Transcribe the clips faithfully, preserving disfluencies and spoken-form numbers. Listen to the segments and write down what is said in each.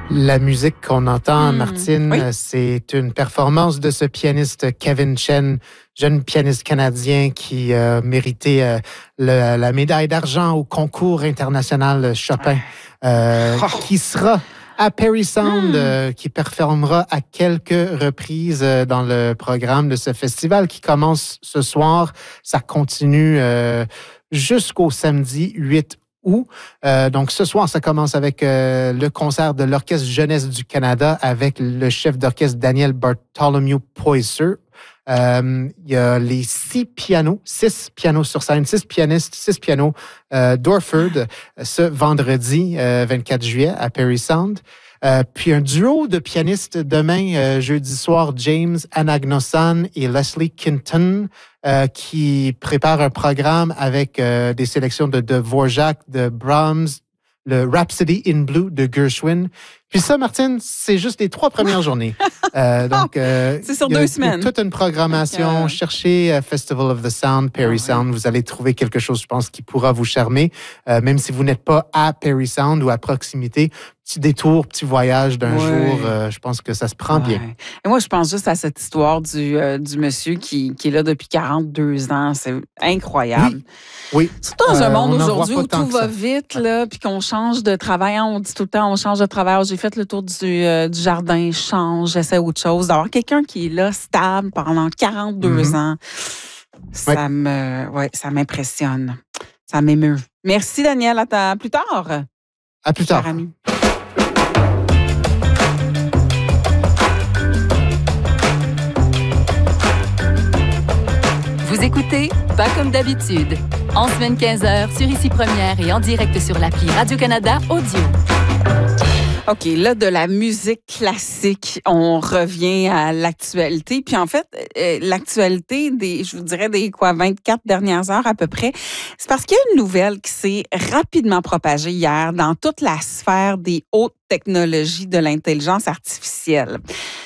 La musique qu'on entend, Mmh. Martine, Oui. c'est une performance de ce pianiste Kevin Chen, jeune pianiste canadien qui a mérité euh, le- la médaille d'argent au concours international Chopin, euh, Oh. qui sera à Perry Sound, Mmh. euh, qui performera à quelques reprises euh, dans le programme de ce festival qui commence ce soir. Ça continue euh, jusqu'au samedi huit août. Euh, donc, ce soir, ça commence avec euh, le concert de l'Orchestre Jeunesse du Canada avec le chef d'orchestre Daniel Bartholomew Poyser. Euh, il y a les six pianos, six pianos sur scène, six pianistes, six pianos euh, d'Orford ce vendredi euh, vingt-quatre juillet à Perry Sound. Euh, puis un duo de pianistes demain, euh, jeudi soir, James Anagnosan et Leslie Kinton, euh, qui préparent un programme avec euh, des sélections de, de Dvorak, de Brahms, le Rhapsody in Blue de Gershwin. Puis ça, Martine, c'est juste les trois premières journées. Euh, donc, euh, C'est sur il y a- deux il y a semaines. toute une programmation. Donc, euh, Cherchez euh, Festival of the Sound, Perry Ah ouais. Sound. Vous allez trouver quelque chose, je pense, qui pourra vous charmer. Euh, même si vous n'êtes pas à Perry Sound ou à proximité, petit détour, petit voyage d'un Ouais. jour, euh, je pense que ça se prend bien. Ouais. Et moi, je pense juste à cette histoire du, euh, du monsieur qui, qui est là depuis quarante-deux ans. C'est incroyable. Oui. Surtout dans un Euh, monde on n'en voit aujourd'hui pas où tant tout que va ça. vite, là, puis qu'on change de travail. On dit tout le temps, on change de travail. J'ai fait le tour du, euh, du jardin, je change, j'essaie autre chose. D'avoir quelqu'un qui est là, stable, pendant quarante-deux Mhm. ans, ça Ouais. me, ouais, ça m'impressionne. Ça m'émeut. Merci, Daniel. À ta- plus tard, À plus cher tard. ami. Vous écoutez Pas comme d'habitude. En semaine quinze heures sur Ici Première et en direct sur l'appli Radio-Canada Audio. OK, là, de la musique classique, on revient à l'actualité. Puis en fait, euh, l'actualité des, je vous dirais, des quoi, vingt-quatre dernières heures à peu près, c'est parce qu'il y a une nouvelle qui s'est rapidement propagée hier dans toute la sphère des hautes technologies de l'intelligence artificielle.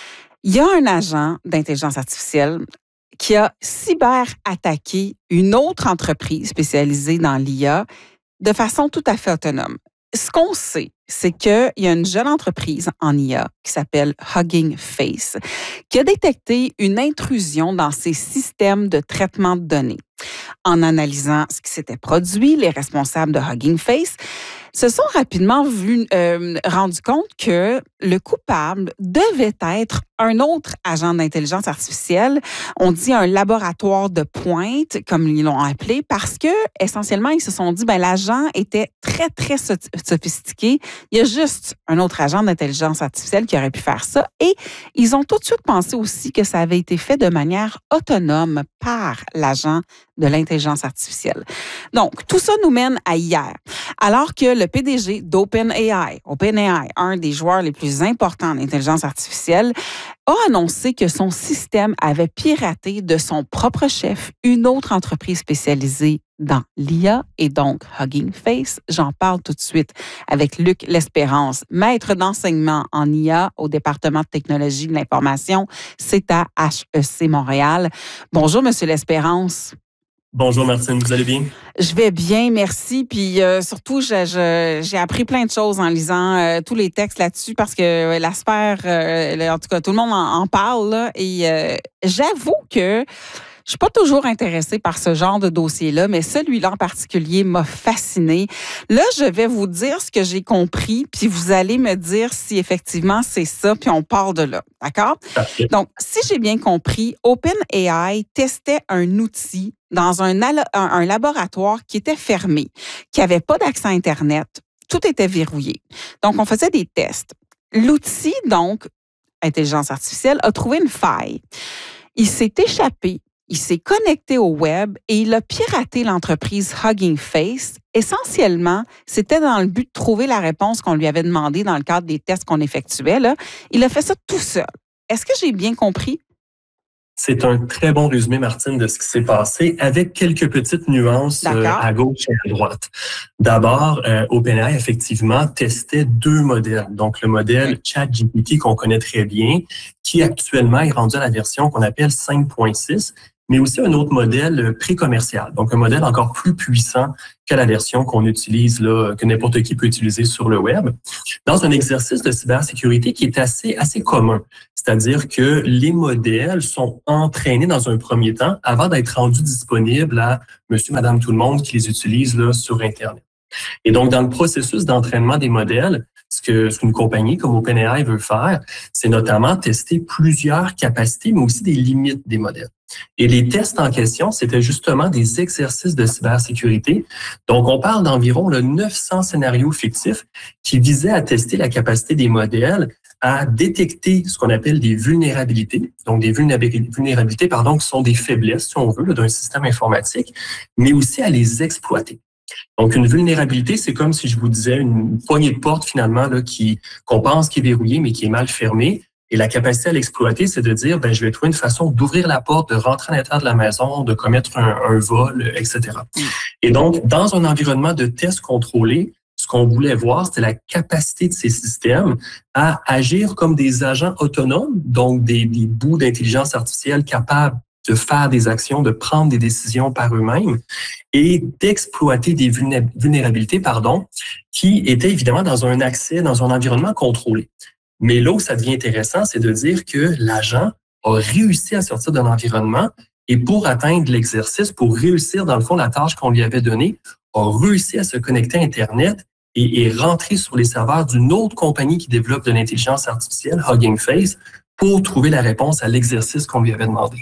Il y a un agent d'intelligence artificielle qui a cyber-attaqué une autre entreprise spécialisée dans l'I A de façon tout à fait autonome. Ce qu'on sait, c'est qu'il y a une jeune entreprise en I A qui s'appelle Hugging Face qui a détecté une intrusion dans ses systèmes de traitement de données. En analysant ce qui s'était produit, les responsables de Hugging Face se sont rapidement vu, euh, rendus compte que le coupable devait être un autre agent d'intelligence artificielle. On dit un laboratoire de pointe, comme ils l'ont appelé, parce que essentiellement, ils se sont dit, ben l'agent était très, très sophistiqué. Il y a juste un autre agent d'intelligence artificielle qui aurait pu faire ça. Et ils ont tout de suite pensé aussi que ça avait été fait de manière autonome par l'agent de l'intelligence artificielle. Donc, tout ça nous mène à hier. Alors que le P D G d'OpenAI, OpenAI, un des joueurs les plus importants en intelligence artificielle, a annoncé que son système avait piraté de son propre chef une autre entreprise spécialisée dans l'I A et donc Hugging Face. J'en parle tout de suite avec Luc L'Espérance, maître d'enseignement en I A au département de technologie de l'information. C'est à H E C Montréal. Bonjour, Monsieur L'Espérance. Bonjour Martine, vous allez bien? Je vais bien, merci. Puis euh, surtout, je, je, j'ai appris plein de choses en lisant euh, tous les textes là-dessus parce que euh, la sphère, euh, en tout cas, tout le monde en, en parle. Là, et euh, j'avoue que je suis pas toujours intéressée par ce genre de dossier-là, mais celui-là en particulier m'a fascinée. Là, je vais vous dire ce que j'ai compris, puis vous allez me dire si effectivement c'est ça, puis on part de là. D'accord? Parfait. Donc, si j'ai bien compris, OpenAI testait un outil dans un, un, un laboratoire qui était fermé, qui n'avait pas d'accès à Internet. Tout était verrouillé. Donc, on faisait des tests. L'outil, donc, intelligence artificielle, a trouvé une faille. Il s'est échappé. Il s'est connecté au web et il a piraté l'entreprise Hugging Face. Essentiellement, c'était dans le but de trouver la réponse qu'on lui avait demandée dans le cadre des tests qu'on effectuait. Là. Il a fait ça tout seul. Est-ce que j'ai bien compris? C'est un très bon résumé, Martine, de ce qui s'est passé, avec quelques petites nuances euh, à gauche et à droite. D'abord, euh, OpenAI, effectivement, testait deux modèles. Donc, le modèle ChatGPT qu'on connaît très bien, qui actuellement est rendu à la version qu'on appelle cinq point six, mais aussi un autre modèle pré-commercial, donc un modèle encore plus puissant que la version qu'on utilise, là, que n'importe qui peut utiliser sur le web, dans un exercice de cybersécurité qui est assez, assez commun. C'est-à-dire que les modèles sont entraînés dans un premier temps avant d'être rendus disponibles à monsieur, madame, tout le monde qui les utilise là, sur Internet. Et donc, dans le processus d'entraînement des modèles, ce que ce qu'une compagnie comme OpenAI veut faire, c'est notamment tester plusieurs capacités, mais aussi des limites des modèles. Et les tests en question, c'était justement des exercices de cybersécurité. Donc, on parle d'environ là, neuf cents scénarios fictifs qui visaient à tester la capacité des modèles à détecter ce qu'on appelle des vulnérabilités, donc des vulnérabilités, pardon, qui sont des faiblesses, si on veut, là, d'un système informatique, mais aussi à les exploiter. Donc, une vulnérabilité, c'est comme si je vous disais une poignée de porte, finalement, là, qui, qu'on pense qui est verrouillée, mais qui est mal fermée. Et la capacité à l'exploiter, c'est de dire, ben, je vais trouver une façon d'ouvrir la porte, de rentrer à l'intérieur de la maison, de commettre un, un vol, et cetera. Et donc, dans un environnement de test contrôlé, ce qu'on voulait voir, c'était la capacité de ces systèmes à agir comme des agents autonomes, donc des, des bouts d'intelligence artificielle capables de faire des actions, de prendre des décisions par eux-mêmes et d'exploiter des vulnérabilités, pardon, qui étaient évidemment dans un accès, dans un environnement contrôlé. Mais là où ça devient intéressant, c'est de dire que l'agent a réussi à sortir de l'environnement et pour atteindre l'exercice, pour réussir dans le fond la tâche qu'on lui avait donnée, a réussi à se connecter à Internet et, et rentrer sur les serveurs d'une autre compagnie qui développe de l'intelligence artificielle, Hugging Face, pour trouver la réponse à l'exercice qu'on lui avait demandé.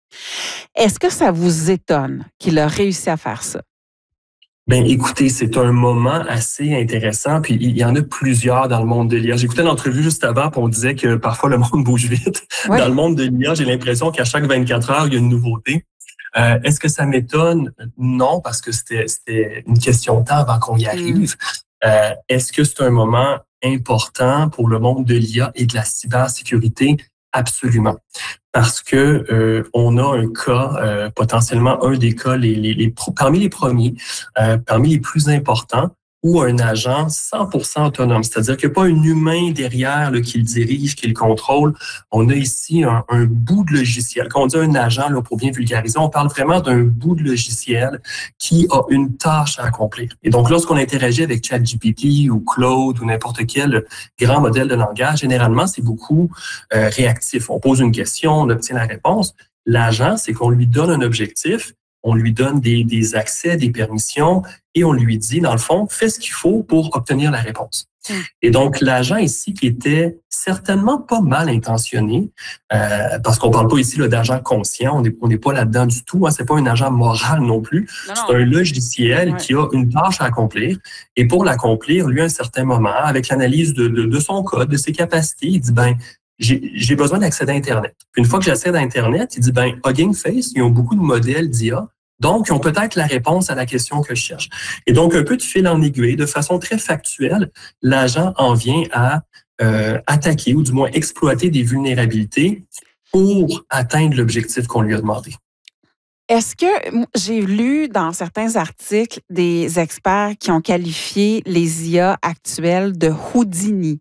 Est-ce que ça vous étonne qu'il a réussi à faire ça? Ben, écoutez, c'est un moment assez intéressant, puis il y en a plusieurs dans le monde de l'I A. J'écoutais l'entrevue juste avant, puis on disait que parfois le monde bouge vite. Oui. Dans le monde de l'I A, j'ai l'impression qu'à chaque vingt-quatre heures, il y a une nouveauté. Euh, est-ce que ça m'étonne? Non, parce que c'était, c'était une question de temps avant qu'on y arrive. Mm. Euh, est-ce que c'est un moment important pour le monde de l'I A et de la cybersécurité? Absolument. Parce que euh, on a un cas, euh, potentiellement un des cas les, les, les, parmi les premiers, euh, parmi les plus importants, où un agent cent pour cent autonome, c'est-à-dire qu'il n'y a pas un humain derrière là, qui le dirige, qui le contrôle. On a ici un, un bout de logiciel. Quand on dit un agent, là, pour bien vulgariser, on parle vraiment d'un bout de logiciel qui a une tâche à accomplir. Et donc, lorsqu'on interagit avec ChatGPT ou Claude ou n'importe quel grand modèle de langage, généralement, c'est beaucoup euh, réactif. On pose une question, on obtient la réponse. L'agent, c'est qu'on lui donne un objectif, on lui donne des, des accès, des permissions et on lui dit, dans le fond, fais ce qu'il faut pour obtenir la réponse. Mmh. Et donc, l'agent ici qui était certainement pas mal intentionné, euh, parce qu'on parle pas ici là, d'agent conscient, on n'est on n'est pas là-dedans du tout, hein, c'est pas un agent moral non plus, non, c'est non. un logiciel ouais. qui a une tâche à accomplir et pour l'accomplir, lui, à un certain moment, avec l'analyse de, de, de son code, de ses capacités, il dit, ben J'ai, j'ai besoin d'accéder à Internet. Puis une fois que j'accède à Internet, il dit, ben, Hugging Face, ils ont beaucoup de modèles d'I A, donc ils ont peut-être la réponse à la question que je cherche. Et donc, un peu de fil en aiguille, de façon très factuelle, l'agent en vient à euh, attaquer ou du moins exploiter des vulnérabilités pour atteindre l'objectif qu'on lui a demandé. Est-ce que j'ai lu dans certains articles des experts qui ont qualifié les I A actuelles de Houdini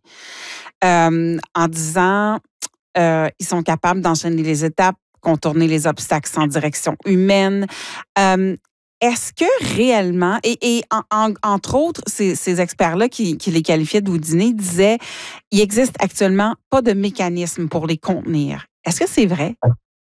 euh, en disant euh, ils sont capables d'enchaîner les étapes, contourner les obstacles sans direction humaine. Euh, est-ce que réellement, et, et en, en, entre autres, ces, ces experts-là qui, qui les qualifiaient de Houdini disaient il n'existe actuellement pas de mécanisme pour les contenir. Est-ce que c'est vrai?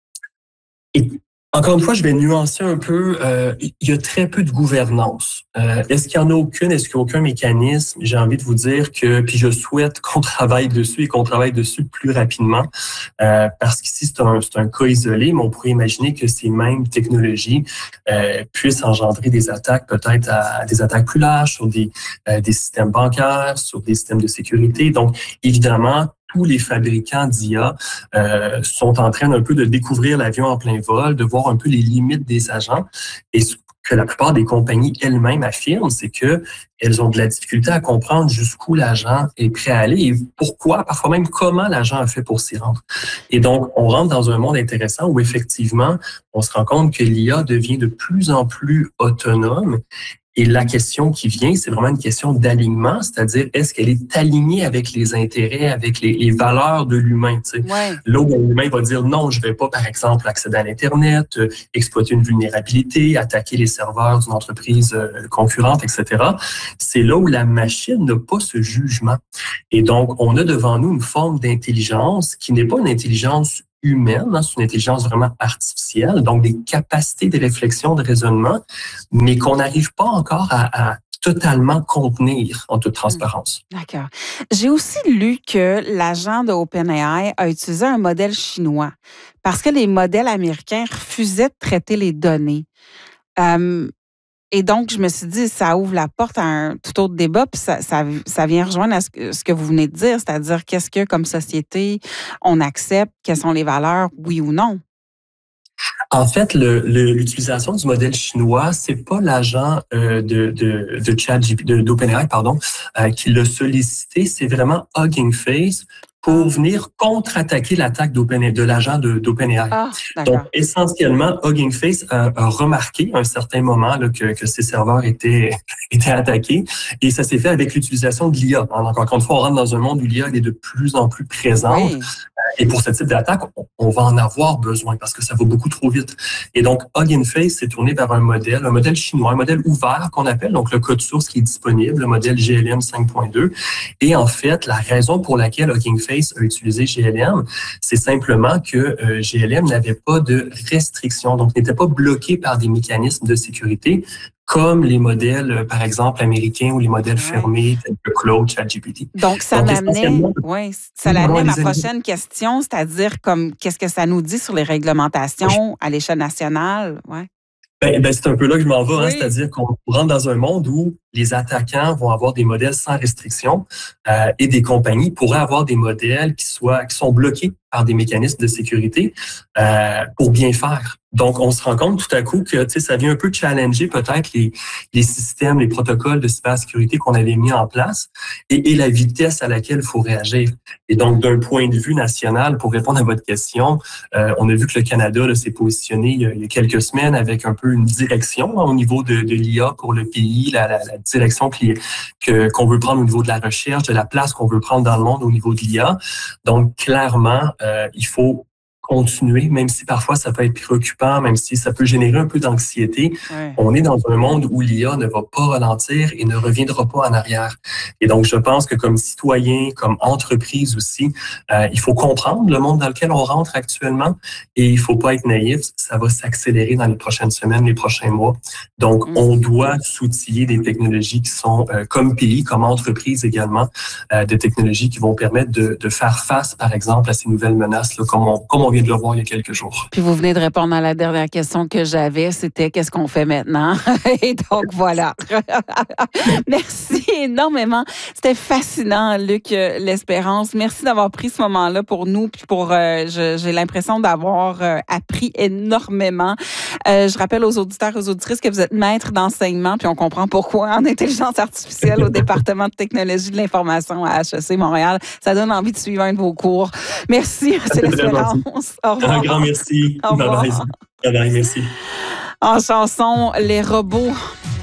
Et... Encore une fois, je vais nuancer un peu. Euh, il y a très peu de gouvernance. Euh, est-ce qu'il n'y en a aucune? Est-ce qu'il n'y a aucun mécanisme? J'ai envie de vous dire que, puis je souhaite qu'on travaille dessus et qu'on travaille dessus plus rapidement, euh, parce qu'ici, c'est un, c'est un cas isolé, mais on pourrait imaginer que ces mêmes technologies euh, puissent engendrer des attaques, peut-être à, à des attaques plus larges sur des, euh, des systèmes bancaires, sur des systèmes de sécurité. Donc, évidemment, tous les fabricants d'I A euh, sont en train un peu de découvrir l'avion en plein vol, de voir un peu les limites des agents. Et ce que la plupart des compagnies elles-mêmes affirment, c'est que elles ont de la difficulté à comprendre jusqu'où l'agent est prêt à aller et pourquoi, parfois même comment l'agent a fait pour s'y rendre. Et donc, on rentre dans un monde intéressant où effectivement, on se rend compte que l'I A devient de plus en plus autonome Et la question qui vient, c'est vraiment une question d'alignement, c'est-à-dire est-ce qu'elle est alignée avec les intérêts, avec les, les valeurs de l'humain. Tu sais. Ouais. Là où l'humain va dire non, je ne vais pas, par exemple, accéder à l'Internet, euh, exploiter une vulnérabilité, attaquer les serveurs d'une entreprise euh, concurrente, et cetera. C'est là où la machine n'a pas ce jugement. Et donc, on a devant nous une forme d'intelligence qui n'est pas une intelligence humaine, hein, c'est une intelligence vraiment artificielle, donc des capacités de réflexion, de raisonnement, mais qu'on n'arrive pas encore à, à totalement contenir en toute transparence. D'accord. J'ai aussi lu que l'agent de OpenAI a utilisé un modèle chinois parce que les modèles américains refusaient de traiter les données. Euh, Et donc, je me suis dit, ça ouvre la porte à un tout autre débat, puis ça, ça, ça vient rejoindre à ce que, ce que vous venez de dire, c'est-à-dire qu'est-ce que, comme société, on accepte, quelles sont les valeurs, oui ou non? En fait, le, le, l'utilisation du modèle chinois, c'est pas l'agent euh, de, de, de ChatGPT, de, d'OpenAI, pardon, euh, qui l'a sollicité, c'est vraiment Hugging Face pour venir contre-attaquer l'attaque d'Open, de l'agent de, d'OpenAI. Ah, donc, essentiellement, Hugging Face a, a remarqué à un certain moment là, que, que ses serveurs étaient, étaient attaqués, et ça s'est fait avec l'utilisation de l'I A. Donc, encore une fois, on rentre dans un monde où l'I A est de plus en plus présente. Oui. Et pour ce type d'attaque, on, on va en avoir besoin parce que ça va beaucoup trop vite. Et donc, Hugging Face s'est tourné vers un modèle, un modèle chinois, un modèle ouvert qu'on appelle, donc le code source qui est disponible, le modèle G L M cinq point deux. Et en fait, la raison pour laquelle Hugging Face a utilisé G L M, c'est simplement que euh, G L M n'avait pas de restrictions, donc n'était pas bloqué par des mécanismes de sécurité comme les modèles, par exemple, américains ou les modèles ouais. fermés, tels que Claude, ChatGPT. Donc, ça m'amenait, ouais, ça l'amenait à ma prochaine question, c'est-à-dire comme qu'est-ce que ça nous dit sur les réglementations à l'échelle nationale, ouais. Ben, ben, c'est un peu là que je m'en vais, oui. hein, c'est-à-dire qu'on rentre dans un monde où les attaquants vont avoir des modèles sans restriction euh, et des compagnies pourraient avoir des modèles qui soient qui sont bloqués par des mécanismes de sécurité euh, pour bien faire. Donc, on se rend compte tout à coup que tu sais, ça vient un peu challenger peut-être les, les systèmes, les protocoles de cybersécurité qu'on avait mis en place et, et la vitesse à laquelle il faut réagir. Et donc, d'un point de vue national, pour répondre à votre question, euh, on a vu que le Canada là, s'est positionné il y, a, il y a quelques semaines avec un peu une direction hein, au niveau de, de l'I A pour le pays, la, la, la direction qui, que, qu'on veut prendre au niveau de la recherche, de la place qu'on veut prendre dans le monde au niveau de l'I A. Donc, clairement, euh, il faut continuer, même si parfois ça peut être préoccupant, même si ça peut générer un peu d'anxiété. Ouais. On est dans un monde où l'I A ne va pas ralentir et ne reviendra pas en arrière. Et donc, je pense que comme citoyen, comme entreprise aussi, euh, il faut comprendre le monde dans lequel on rentre actuellement et il faut pas être naïf. Ça va s'accélérer dans les prochaines semaines, les prochains mois. Donc, mmh. on doit s'outiller des technologies qui sont, euh, comme pays, comme entreprise également, euh, des technologies qui vont permettre de, de faire face, par exemple, à ces nouvelles menaces, là, comme on, comme on vient de le voir il y a quelques jours. Puis vous venez de répondre à la dernière question que j'avais, c'était qu'est-ce qu'on fait maintenant? Et donc voilà. Merci énormément. C'était fascinant, Luc L'Espérance. Merci d'avoir pris ce moment-là pour nous. Puis pour, euh, je, j'ai l'impression d'avoir euh, appris énormément. Euh, je rappelle aux auditeurs et aux auditrices que vous êtes maître d'enseignement, puis on comprend pourquoi en intelligence artificielle au département de technologie de l'information à H E C Montréal. Ça donne envie de suivre un de vos cours. Merci, c'est L'Espérance. Au revoir. Un grand merci. Au revoir. Bye bye. Bye bye, merci. En chanson, les robots